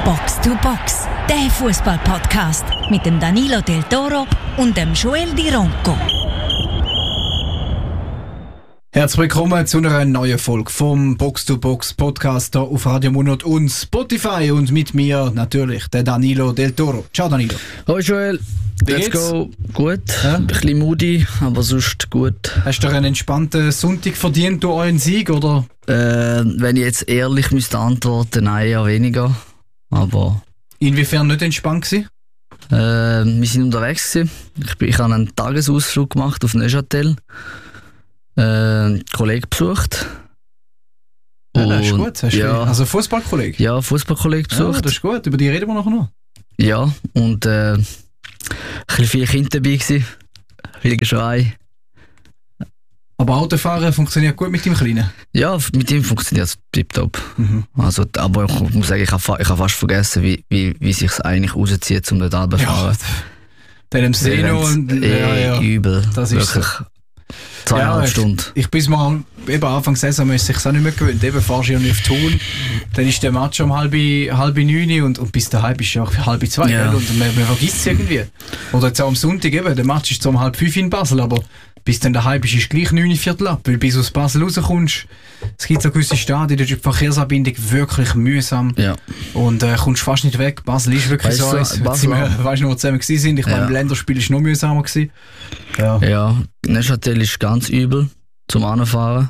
Box to Box, der Fußball-Podcast mit dem Danilo Del Toro und dem Joel Di Ronco. Herzlich willkommen zu einer neuen Folge vom Box to Box Podcast hier auf Radio Monat und Spotify und mit mir natürlich der Danilo Del Toro. Ciao Danilo. Hallo Joel. Let's go. Gut. Ja? Ein bisschen moody, aber sonst gut. Hast du einen entspannten Sonntag verdient durch euren Sieg, oder? Wenn ich jetzt ehrlich müsste antworten, nein, eher weniger. Aber inwiefern nicht entspannt gewesen? Wir sind unterwegs gewesen. Ich habe einen Tagesausflug gemacht auf Neuchâtel. Einen Kollegen besucht. Das ist gut. Also Fußballkollege? Ja, Fußballkollege besucht. Ja, das ist gut. Über die reden wir nachher noch. Ja, und ein bisschen viele Kinder dabei gewesen. Viel Geschrei. Aber Autofahren funktioniert gut mit dem Kleinen? Ja, mit ihm funktioniert es tiptop. Also, aber ich muss sagen, ich habe fast vergessen, wie sich es eigentlich rauszieht, um dort runterzufahren. Ja, dann im Seno und übel. Das ist wirklich so. 2,5 Stunden. Ich bin mal eben Anfang Saison ist sich auch nicht mehr gewöhnt. Eben fahrst du ja nicht auf Thun, dann ist der Match um halb 9 und bis daheim ist ja auch 1:30. Ja. Und man vergisst es irgendwie. Oder jetzt auch am Sonntag eben, der Match ist so um 4:30 in Basel, aber bis dann daheim bist, ist gleich 9:15 ab, weil bis aus Basel rauskommst, es gibt so gewisse Stadien, da ist die Verkehrsanbindung wirklich mühsam. Ja. Und kommst fast nicht weg. Basel ist wirklich so eins. Weißt du noch, wo wir zusammen waren? Ich meine, im Länderspiel war es noch mühsamer gewesen. Ja, Neuchâtel ist ganz übel zum Anfahren.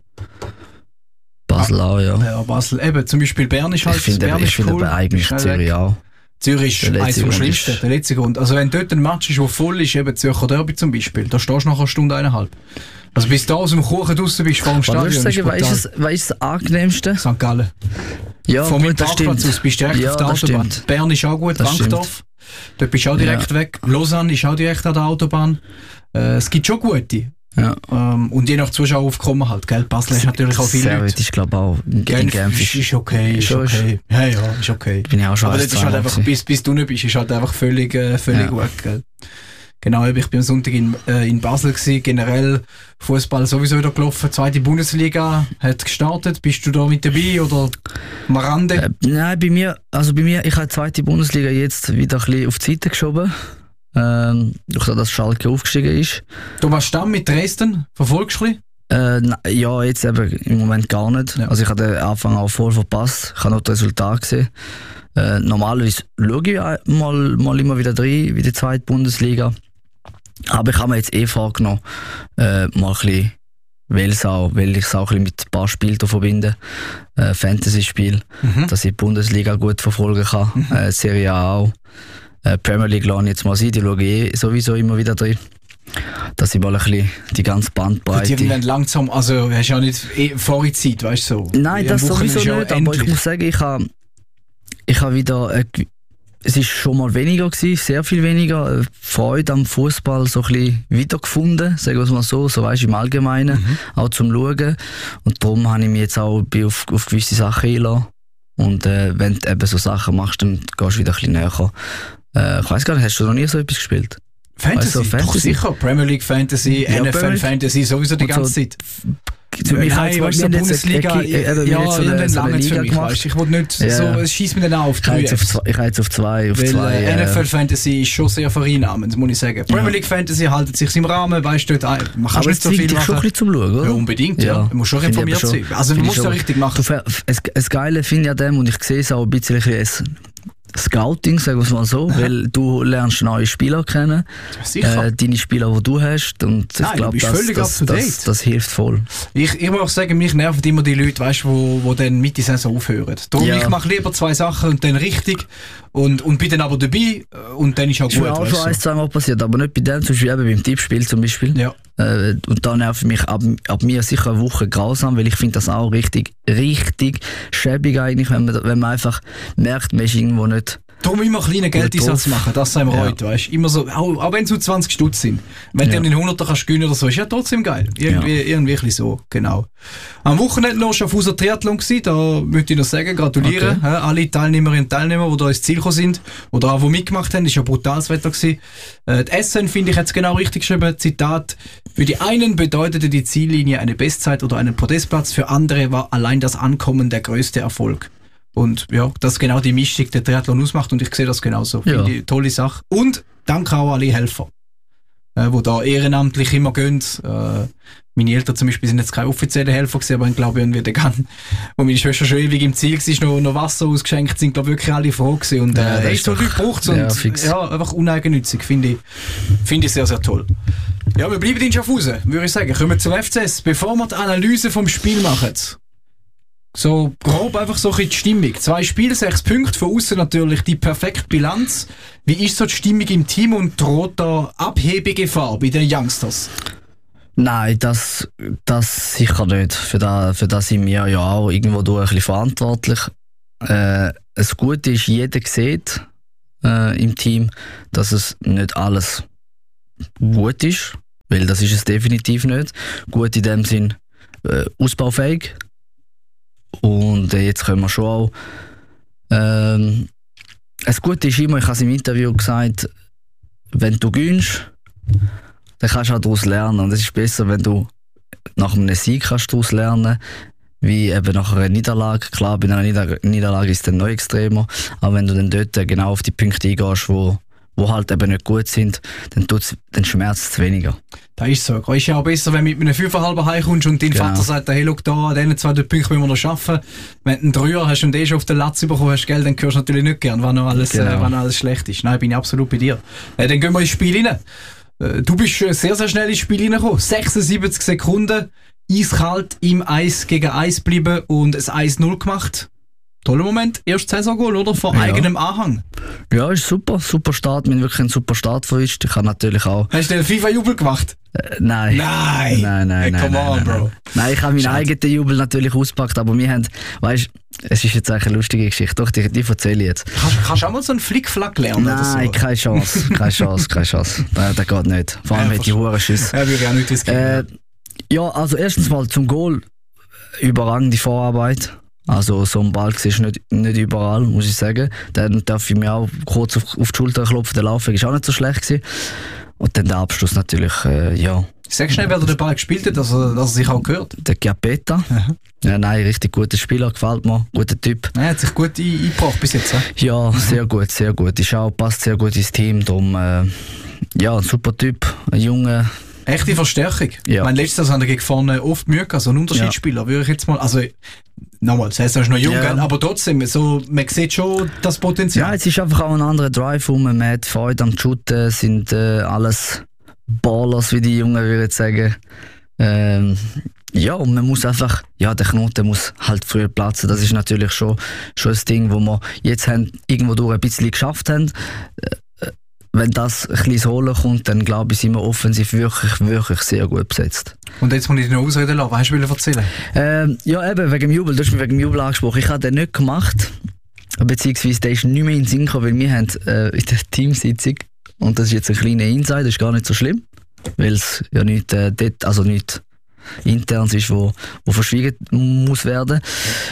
Basel auch, ja. Ja, Basel eben. Zum Beispiel Bern ist halt ich finde cool. Aber eigentlich Zürich auch. Zürich ist eines der schlimmsten, der letzte Grund. Also wenn dort ein Match ist, der voll ist, eben Zürcher Derby zum Beispiel, da stehst du nach einer Stunde, 1,5. Also bis du aus dem Kuchen draussen bist vor dem Stadion. Was ist das angenehmste? St. Gallen. Ja, von meinem Parkplatz aus bist du direkt auf der Autobahn. Stimmt. Bern ist auch gut, Wankdorf. Dort bist du auch direkt weg. Lausanne ist auch direkt an der Autobahn. Es gibt schon gute. Ja. Und je nach Zuschaueraufkommen halt, gell? Basel ist natürlich auch viel Leute. Ich glaube auch. Genf ist okay, ist okay. Ja, ist okay. Bin ich auch schon. Aber das ist halt einfach, bis du nicht bist, ist halt einfach völlig gut, gell? Genau, ich bin am Sonntag in Basel gewesen, generell Fußball sowieso wieder gelaufen, 2. Bundesliga hat gestartet. Bist du da mit dabei oder am Rande? Nein, bei mir, ich habe die 2. Bundesliga jetzt wieder ein bisschen auf die Seite geschoben. Durch das, dass Schalke aufgestiegen ist. Du warst dann mit Dresden? Verfolgst du ja, jetzt eben im Moment gar nicht. Ja. Also ich habe den Anfang auch voll verpasst. Ich habe noch das Resultat gesehen. Normalerweise schaue ich mal immer wieder rein, wie die 2. Bundesliga. Aber ich habe mir jetzt vorgenommen, mal ein bisschen, weil ich es auch ein bisschen mit ein paar Spielen verbinde, Fantasy-Spiel, dass ich die Bundesliga gut verfolgen kann, Serie A auch. Premier League lasse ich jetzt mal sein, die schaue ich sowieso immer wieder drin. Dass ich mal ein bisschen die ganze Bandbreite... Die werden langsam, also hast du ja nicht vorige Zeit, weißt du? So. Nein, das sowieso nicht, aber ich muss sagen, ich habe wieder... Es ist schon mal weniger gewesen, sehr viel weniger. Freude am Fußball so ein bisschen wiedergefunden, sagen wir es mal so weißt, im Allgemeinen, auch zum Schauen. Und darum habe ich mich jetzt auch auf gewisse Sachen eingelassen. Und wenn du eben so Sachen machst, dann gehst du wieder ein bisschen näher. Ich weiss gar nicht, hast du noch nie so etwas gespielt? Fantasy? Doch sicher. Premier League Fantasy, ja, NFL Fantasy, sowieso die ganze Zeit. Nein, weißt du, Bundesliga, ich habe lange für mich, weißt. Ich wollte nicht so, es schießt mir dann auch auf 3. Ich habe jetzt auf 2. NFL Fantasy ist schon sehr vereinnahmend, muss ich sagen. Premier League Fantasy haltet sich im Rahmen, weißt du, man kann nicht so viel machen. Aber es schon ein bisschen zum Schauen, oder? Ja, unbedingt, ja. Du musst schon informiert sein. Also du musst es ja richtig machen. Das Geile finde ich an dem, und ich sehe es auch ein bisschen Scouting, sagen wir es mal so, weil du lernst neue Spieler kennen, deine Spieler, die du hast, und ich glaube, das hilft voll. Ich muss auch sagen, mich nerven immer die Leute, weißt, wo dann mit der Saison aufhören. Darum, ich mache lieber 2 Sachen und dann richtig und bin dann aber dabei und dann ist auch gut. Das ist auch schon 1-2 Mal passiert, aber nicht bei dem, zum Beispiel eben beim Tippspiel zum Beispiel. Ja. Und da nervt mich ab mir sicher eine Woche grausam, weil ich finde das auch richtig schäbig eigentlich, wenn man einfach merkt, man ist irgendwo nicht... Darum immer kleinen Geldeinsatz machen, das sagen wir heute, weißt? Immer so, auch wenn es nur 20 Stutz sind. Wenn du den 100er kannst gewinnen oder so, ist ja trotzdem geil. Irgendwie ein bisschen so, genau. Am Wochenende noch Schaffhauser Triathlon gewesen, da möchte ich noch sagen, gratulieren. Okay. Alle Teilnehmerinnen und Teilnehmer, die da ins Ziel gekommen sind, oder auch, die mitgemacht haben, ist ja brutales Wetter gewesen. Die SN, finde ich, jetzt genau richtig geschrieben, Zitat: Für die einen bedeutete die Ziellinie eine Bestzeit oder einen Podestplatz, für andere war allein das Ankommen der größte Erfolg. Und ja, das ist genau die Mischung, die Triathlon ausmacht und ich sehe das genauso. Finde ich eine tolle Sache. Und danke auch alle Helfer, die da ehrenamtlich immer gehen. Meine Eltern zum Beispiel sind jetzt keine offiziellen Helfer gewesen, aber ich glaube, wo meine Schwester schon ewig im Ziel war, noch Wasser ausgeschenkt, sind glaube wirklich alle froh gewesen. Und so Leute braucht es und einfach uneigennützig, finde ich sehr, sehr toll. Ja, wir bleiben in Schaffhausen, würde ich sagen. Kommen wir zum FCS. Bevor wir die Analyse vom Spiel machen, so grob einfach so ein bisschen die Stimmung. 2 Spiele, 6 Punkte, von außen natürlich die perfekte Bilanz. Wie ist so die Stimmung im Team und droht da Abhebegefahr bei den Youngsters? Nein, das sicher nicht. Für das sind wir ja auch irgendwo durch ein bisschen verantwortlich. Das Gute ist, jeder sieht im Team, dass es nicht alles gut ist, weil das ist es definitiv nicht. Gut in dem Sinn ausbaufähig. Und jetzt können wir schon auch das Gute ist immer, ich habe es im Interview gesagt, wenn du gewinnst, dann kannst du auch daraus lernen. Und es ist besser, wenn du nach einem Sieg kannst daraus lernen, wie eben nach einer Niederlage. Klar, bei einer Niederlage ist es dann noch extremer, aber wenn du dann dort genau auf die Punkte eingehst, wo halt eben nicht gut sind, dann schmerzt es weniger. Das ist so. Es ist ja auch besser, wenn du mit einem 5,5 heimkommst und dein Vater sagt, hey, schau da, an diesen 2 Punkten müssen wir noch arbeiten. Wenn du einen 3er hast und schon auf den Latz bekommen hast, gell, dann hörst du natürlich nicht gern, wann noch alles schlecht ist. Nein, bin ich absolut bei dir. Dann gehen wir ins Spiel rein. Du bist sehr, sehr schnell ins Spiel reingekommen. 76 Sekunden, eiskalt im 1 gegen 1 bleiben und ein 1-0 gemacht. Toller Moment, erstes Saisongoal, oder? Vor eigenem Anhang. Ja, ist super Start. Wir haben wirklich einen super Start verwischt. Ich habe natürlich auch... Hast du den FIFA-Jubel gemacht? Nein. Nein, come on, Bro. Nein, ich habe meinen eigenen Jubel natürlich ausgepackt, aber wir haben, weißt, es ist jetzt eigentlich eine lustige Geschichte, doch, die erzähle ich jetzt. Kannst du auch mal so einen Flickflack lernen? Nein, oder so? Keine Chance. Das geht nicht. Vor allem mit die Hurenschüsse. Ja, würde ich auch nicht riskieren. Ja, also erstens mal zum Goal, überragende Vorarbeit. Also so ein Ball siehst du nicht überall, muss ich sagen. Dann darf ich mir auch kurz auf die Schulter klopfen, der Laufweg ist auch nicht so schlecht gewesen. Und dann der Abschluss natürlich, ja. Sag schnell, wer der Ball gespielt hat, dass er sich auch gehört. Der Chiappetta. Ja, nein, richtig guter Spieler, gefällt mir, guter Typ. Er hat sich gut eingebracht bis jetzt, Ja, sehr gut. Passt sehr gut ins Team, darum, ja, ein super Typ, ein Junge. Echte Verstärkung. Ja. Mein letztes haben wir gegen vorne oft Mühe gehabt, so ein Unterschiedsspieler, würde ich jetzt mal, also, nochmal, das heißt, er ist noch jung, aber trotzdem, so, man sieht schon das Potenzial. Ja, es ist einfach auch ein anderer Drive rum, man hat Freude am Shooten, sind alles Ballers, wie die Jungen würden sagen. Ja, und man muss einfach, ja, der Knoten muss halt früher platzen. Das ist natürlich schon ein Ding, wo wir jetzt irgendwo durch ein bisschen geschafft haben. Wenn das ein bisschen ins Holen kommt, dann glaube ich, sind wir offensiv wirklich sehr gut besetzt. Und jetzt muss ich dich noch ausreden lassen. Was hast du erzählen? Ja, eben, wegen dem Jubel. Du hast mich wegen dem Jubel angesprochen. Ich habe den nicht gemacht, beziehungsweise der ist nicht mehr in den Sinn gekommen, weil wir haben in der Teamsitzung, und das ist jetzt ein kleiner Insider, das ist gar nicht so schlimm, weil es ja nicht nicht internes ist, wo verschwiegen muss werden,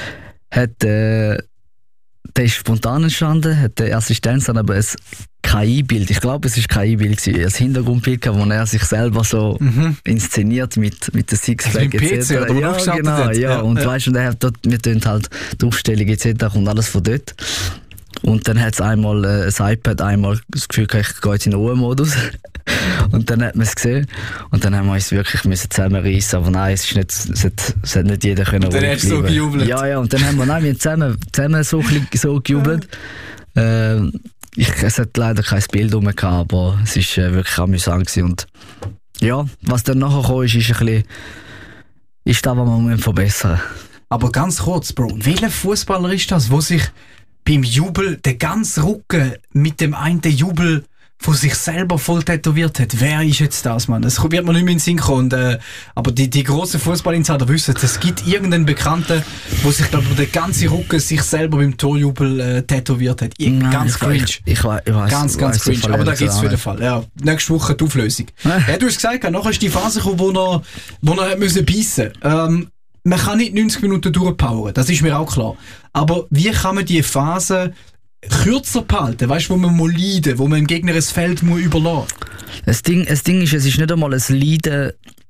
der ist spontan entstanden, hat der Assistenz dann aber ein KI-Bild, ich glaube es war KI-Bild, ein Hintergrundbild, wo er sich selber so inszeniert mit der Sixpack etc. Ja, genau, ja. Und weißt du, wir tun halt die Aufstellung etc. und alles von dort. Und dann hat es einmal ein iPad, einmal das Gefühl, ich gehe jetzt in den Ruhemodus. Und dann hat man es gesehen. Und dann haben wir uns wirklich zusammenreißen. Aber nein, es hat nicht jeder können. Und dann hast du so gejubelt? Ja, und dann haben wir zusammen so gejubelt. Es hat leider kein Bild rum gehabt, aber es war wirklich amüsant gewesen. Und ja, was dann nachher kam, ist ein bisschen, ist das, was wir verbessern müssen. Aber ganz kurz, Bro, welcher Fußballer ist das, wo sich beim Jubel den ganzen Rücken mit dem einen Jubel von sich selber voll tätowiert hat? Wer ist jetzt das, Mann? Das wird mir nicht mehr in den Sinn kommen. Aber die grossen Fußballinsider wissen, es gibt irgendeinen Bekannten, der sich da den ganzen Rücken sich selber beim Torjubel tätowiert hat. Ganz cringe. Ich weiss, ganz cringe. Aber da gibt es für den Fall. Ja, nächste Woche die Auflösung. Ja, du hast gesagt, nachher ist die Phase gekommen, wo er beißen musste. Man kann nicht 90 Minuten durchpowern, das ist mir auch klar. Aber wie kann man diese Phase kürzer behalten, weißt, wo man muss leiden, wo man dem Gegner ein Feld muss überlassen? Das Ding ist, es ist nicht einmal ein Leiden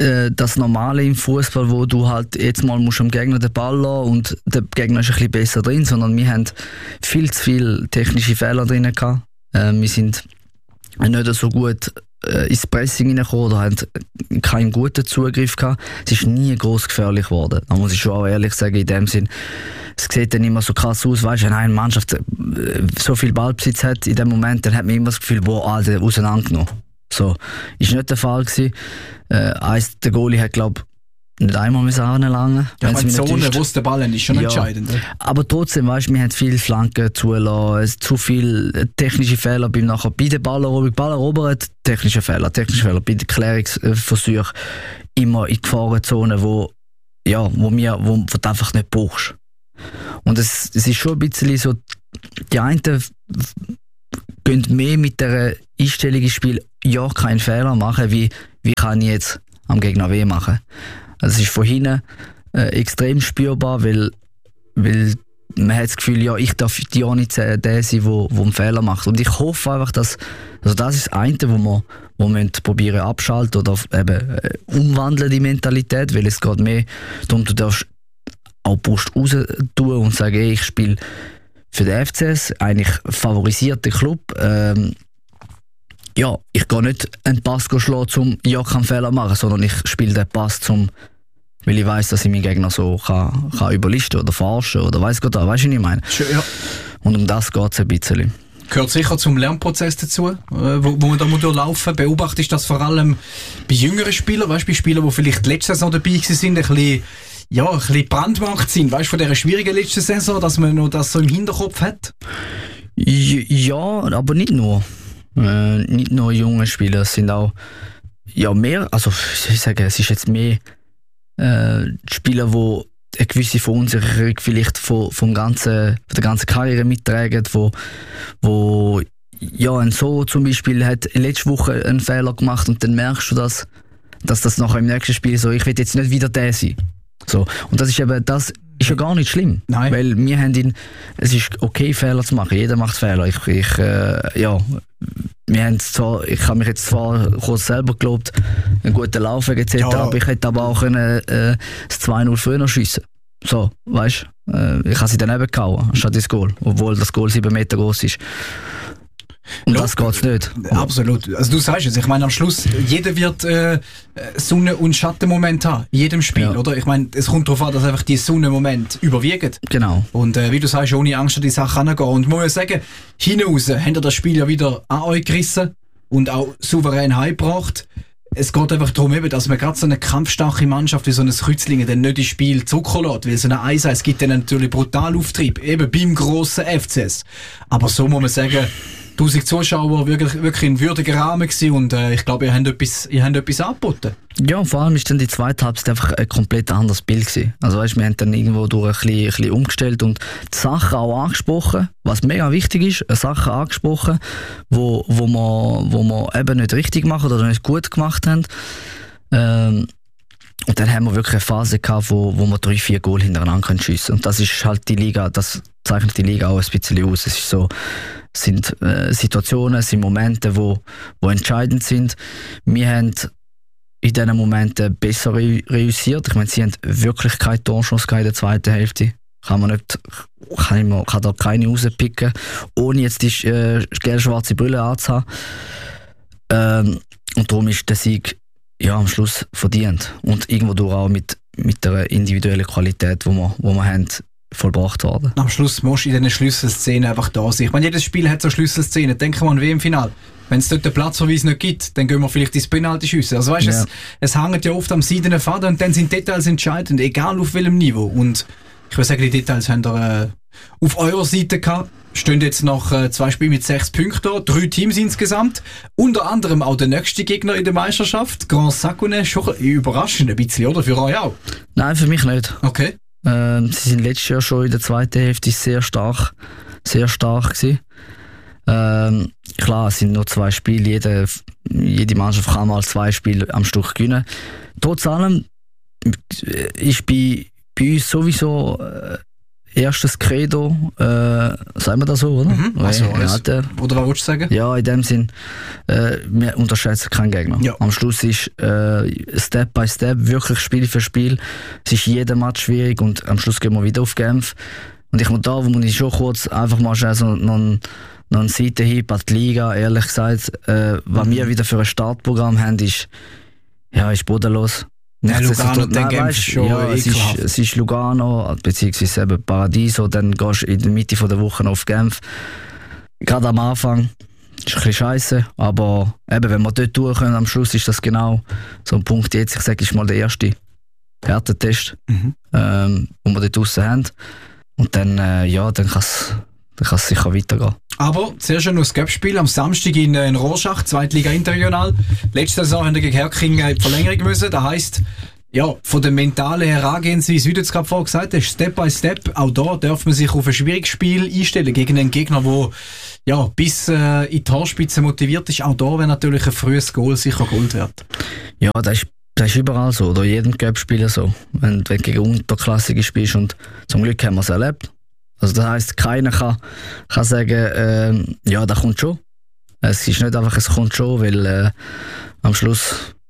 das Normale im Fußball, wo du halt jetzt mal musst dem Gegner den Ball lassen und der Gegner ist ein bisschen besser drin, sondern wir haben viel zu viele technische Fehler drin gehabt. Wir sind nicht so gut ins Pressing hineingekommen oder haben keinen guten Zugriff gehabt. Es ist nie gross gefährlich geworden. Da muss ich schon auch ehrlich sagen, in dem Sinn, es sieht dann immer so krass aus, weißt du, wenn eine Mannschaft so viel Ballbesitz hat in dem Moment, dann hat man immer das Gefühl, der auseinandergenommen. So, ist nicht der Fall gewesen. Der Goalie hat, glaube ich, nicht einmal anlangen. Ja, aber die Zone, wo es der Ball ist schon entscheidend. Aber trotzdem, weißt du, wir haben viele Flanken zulassen, zu viele technische Fehler bei der Balleroberung, technische Fehler, bei den Klärungsversuchen immer in Gefahrenzone, wo du einfach nicht brauchst. Und es ist schon ein bisschen so, die einen gehen mehr mit der Einstellung ins Spiel, ja, keinen Fehler machen, wie kann ich jetzt am Gegner weh machen. Also es ist von hinten extrem spürbar, weil man hat das Gefühl, ja, ich darf ja nicht der sein, der einen Fehler macht. Und ich hoffe einfach, dass, also das ist das eine, wo wir probieren abschalten oder eben umwandeln die Mentalität, weil es geht mehr darum, du darfst auch Brust raus tun und sagen, hey, ich spiele für den FCS, eigentlich favorisierter Club. Ich gehe nicht einen Pass schlagen, um keinen Fehler machen, sondern ich spiele den Pass, weil ich weiss, dass ich meinen Gegner so kann überlisten oder verarschen oder weiss Gott, weißt du, was ich meine? Ja. Und um das geht es ein bisschen. Gehört sicher zum Lernprozess dazu, wo man da durchlaufen muss. Beobachtest du das vor allem bei jüngeren Spielern, weißt, bei Spielern, die vielleicht letztes Jahr dabei sind, ein bisschen brandmarkt sind, weißt du, von dieser schwierigen letzten Saison, dass man noch das so im Hinterkopf hat? Ja, aber nicht nur. Nicht nur junge Spieler, es sind auch mehr, also ich sage, es ist jetzt mehr Spieler, die eine gewisse Verunsicherung vielleicht von der ganzen Karriere mittragen, wo ein So zum Beispiel hat letzte Woche einen Fehler gemacht und dann merkst du, dass das nachher im nächsten Spiel so, ich will jetzt nicht wieder der sein. So. Und das ist ja gar nicht schlimm. Nein. Weil wir haben es ist okay, Fehler zu machen. Jeder macht Fehler. Ich habe mich jetzt zwar kurz selber gelobt, einen guten Lauf etc., aber ich hätte aber auch das 2-0 früher schiessen. So, weißt du? Ich habe sie daneben gehauen, statt das Goal. Obwohl das Goal 7 Meter groß ist. Und das geht's nicht. Absolut. Also du sagst es, ich meine am Schluss, jeder wird Sonne- und Schattenmoment haben, in jedem Spiel, oder? Ich meine, es kommt darauf an, dass einfach die Sonnenmomente überwiegen. Genau. Und wie du sagst, ohne Angst an die Sache herangehen. Und man muss sagen, hinaus habt ihr das Spiel ja wieder an euch gerissen und auch souverän heimgebracht. Es geht einfach darum, eben, dass man gerade so eine kampfstarke Mannschaft wie so ein Kreuzlingen dann nicht ins Spiel zurücklässt, weil so eine 1-1 gibt dann natürlich brutal Auftrieb, eben beim grossen FCS. Aber so muss man sagen, 1000 Zuschauer wirklich ein würdiger Rahmen gewesen und ich glaube, ihr habt etwas angeboten. Ja, vor allem ist dann die zweite Halbzeit einfach ein komplett anderes Bild gewesen. Also weißt, wir haben dann irgendwo durch ein bisschen umgestellt und die Sachen auch angesprochen, was mega wichtig ist, Sachen angesprochen, wo wir eben nicht richtig machen oder nicht gut gemacht haben. Und dann haben wir wirklich eine Phase gehabt, wo wir 3-4 Goal hintereinander schiessen können. Und das ist halt die Liga, das zeichnet die Liga auch ein bisschen aus. Es ist so, sind Situationen, sind Momente, wo entscheidend sind. Wir haben in diesen Momenten besser reüssiert. Ich meine, sie haben wirklich keinen Torschuss in der zweiten Hälfte. Kann da keine rauspicken, ohne jetzt die gelb-schwarze Brille anzuhaben. Und darum ist der Sieg am Schluss verdient. Und irgendwo auch mit der individuellen Qualität, die wir haben, vollbracht worden. Am Schluss musst du in diesen Schlüsselszenen einfach da sein. Ich meine, jedes Spiel hat so Schlüsselszenen. Denken wir an WM-Final. Wenn es dort den Platzverweis nicht gibt, dann gehen wir vielleicht ins Penalty-Schiessen. Also weißt, es hängt ja oft am seidenen Faden und dann sind Details entscheidend, egal auf welchem Niveau. Und ich würde sagen, die Details haben ihr auf eurer Seite gehabt. Stehen jetzt nach 2 Spielen mit 6 Punkten, 3 Teams insgesamt. Unter anderem auch der nächste Gegner in der Meisterschaft, Grand Saconnet. Schon überraschend ein bisschen, oder? Für euch auch? Nein, für mich nicht. Okay. Sie sind letztes Jahr schon in der zweiten Hälfte sehr stark gewesen. Klar, es sind nur 2 Spiele, jede Mannschaft kann mal 2 Spiele am Stück gewinnen. Trotz allem ist bei uns sowieso erstes Credo, sagen wir das so, oder? Also oder was willst du sagen? Ja, in dem Sinn, wir unterschätzen keinen Gegner. Ja. Am Schluss ist Step by Step, wirklich Spiel für Spiel. Es ist jeder Match schwierig und am Schluss gehen wir wieder auf Genf. Und ich muss schon kurz einfach mal noch einen Seitenhieb an die Liga, ehrlich gesagt. Was wir wieder für ein Startprogramm haben, ist bodenlos. Ja, Lugano und Genf ist schon es ist Lugano, beziehungsweise eben Paradiso, dann gehst du in der Mitte der Woche auf Genf. Gerade am Anfang ist ein bisschen scheisse, aber eben, wenn wir dort durch können, am Schluss ist das genau so ein Punkt jetzt. Ich sage, ist mal der erste Härtetest, den wir dort draussen haben. Und dann kann es sicher weitergehen. Aber zuerst noch das Cup-Spiel am Samstag in Rorschach, Zweitliga Interregional. Letzte Saison haben wir gegen Herking in die Verlängerung müssen. Das heisst, ja, von der mentalen Herangehensweise, wie du es gerade vorher gesagt hast, Step by Step, auch da darf man sich auf ein schwieriges Spiel einstellen gegen einen Gegner, der bis in die Torspitze motiviert ist. Auch da wäre natürlich ein frühes Goal sicher Gold wert. Ja, das ist überall so, oder jedem Cup-Spieler so. Wenn du gegen Unterklassige spielst, und zum Glück haben wir es erlebt. Also das heisst, keiner kann sagen, das kommt schon. Es ist nicht einfach, es kommt schon, weil am Schluss